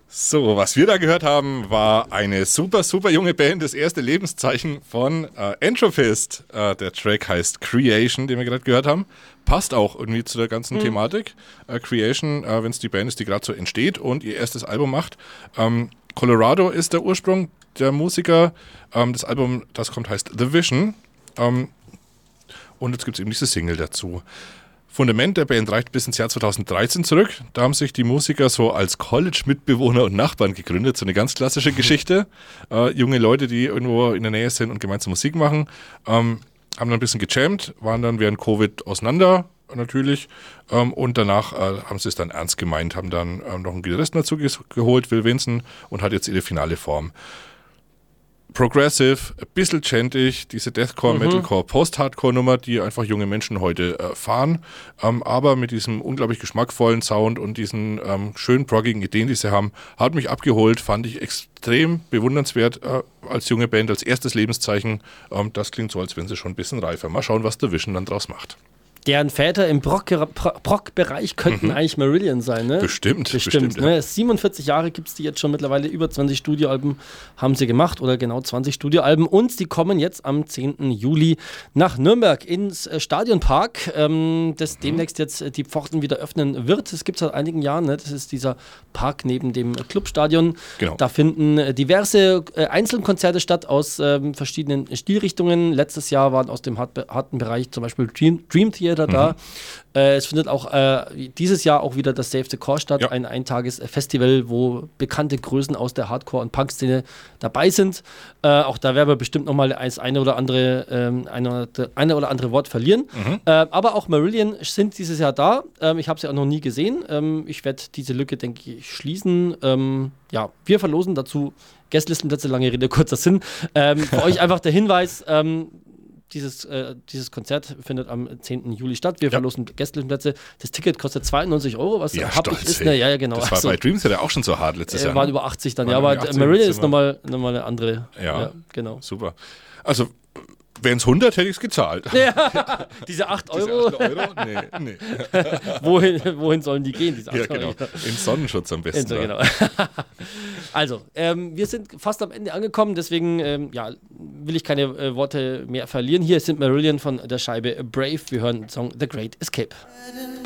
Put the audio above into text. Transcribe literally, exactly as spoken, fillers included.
So, was wir da gehört haben, war eine super, super junge Band, das erste Lebenszeichen von äh, Entropist. Äh, der Track heißt Creation, den wir gerade gehört haben. Passt auch irgendwie zu der ganzen mhm. Thematik. Äh, Creation, äh, wenn es die Band ist, die gerade so entsteht und ihr erstes Album macht. Ähm, Colorado ist der Ursprung der Musiker. Ähm, das Album, das kommt, heißt The Vision. Ähm, und jetzt gibt es eben diese Single dazu. Fundament der Band reicht bis ins Jahr zweitausenddreizehn zurück. Da haben sich die Musiker so als College-Mitbewohner und Nachbarn gegründet. So eine ganz klassische Geschichte. Äh, junge Leute, die irgendwo in der Nähe sind und gemeinsam Musik machen. Ähm, haben dann ein bisschen gejammt, waren dann während Covid auseinander natürlich. Ähm, und danach äh, haben sie es dann ernst gemeint, haben dann ähm, noch einen Gitarristen dazu ge- geholt, Will Vinson, und hat jetzt ihre finale Form. Progressive, ein bisschen chantig, diese Deathcore, mhm. Metalcore, Post-Hardcore-Nummer, die einfach junge Menschen heute äh, fahren, ähm, aber mit diesem unglaublich geschmackvollen Sound und diesen ähm, schönen proggigen Ideen, die sie haben, hat mich abgeholt, fand ich extrem bewundernswert äh, als junge Band, als erstes Lebenszeichen. Ähm, das klingt so, als wenn sie schon ein bisschen reifer. Mal schauen, was The Vision dann draus macht. Deren Väter im Prog-Bereich könnten mhm. eigentlich Marillion sein, ne? Bestimmt. Bestimmt, bestimmt ne? ja. siebenundvierzig Jahre gibt es die jetzt schon mittlerweile, über zwanzig Studioalben haben sie gemacht oder genau zwanzig Studioalben und die kommen jetzt am zehnten Juli nach Nürnberg ins Stadionpark, ähm, das mhm. demnächst jetzt die Pforten wieder öffnen wird. Das gibt es seit einigen Jahren, ne? Das ist dieser Park neben dem Clubstadion. Genau. Da finden diverse äh, Einzelkonzerte statt aus ähm, verschiedenen Stilrichtungen. Letztes Jahr waren aus dem hart- harten Bereich zum Beispiel Dream, Dream Theater da. Mhm. Äh, es findet auch äh, dieses Jahr auch wieder das Save the Core statt, ja. ein Eintages-Festival, wo bekannte Größen aus der Hardcore- und Punk-Szene dabei sind. Äh, auch da werden wir bestimmt nochmal das eine oder andere, ähm, eine, eine oder andere Wort verlieren. Mhm. Äh, aber auch Marillion sind dieses Jahr da. Ähm, ich habe sie auch noch nie gesehen. Ähm, ich werde diese Lücke, denke ich, schließen. Ähm, ja, wir verlosen dazu Gästelistenplätze, lange Rede, kurzer Sinn. Ähm, für euch einfach der Hinweis, ähm, Dieses, äh, dieses Konzert findet am zehnten Juli statt. Wir ja. verlosen Gästelistenplätze. Das Ticket kostet zweiundneunzig Euro, was ja, happig stolz, ist. Ne? Ja, ja, genau. Das war also, bei Dream Theater auch schon so hart letztes äh, Jahr. Waren ne? über achtzig dann, waren ja, aber Marillion ist nochmal noch mal eine andere. Ja, ja, genau. Super. Also, wären es hundert, hätte ich es gezahlt. Ja, diese acht Euro? Diese acht Euro? Nee, nee. wohin, wohin sollen die gehen, diese acht ja, genau. Euro? In Sonnenschutz am besten. In, genau. Also, ähm, wir sind fast am Ende angekommen, deswegen ähm, ja, will ich keine äh, Worte mehr verlieren. Hier sind Marillion von der Scheibe Brave. Wir hören den Song The Great Escape.